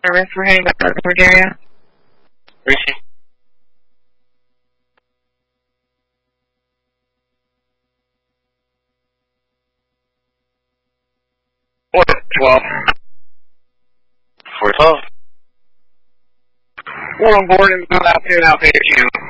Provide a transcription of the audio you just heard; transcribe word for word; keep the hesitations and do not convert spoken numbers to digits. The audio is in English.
Service, we're heading back to the Georgia area. Ricky. What? twelve. four twelve. We're on board and going out to an Alpha channel.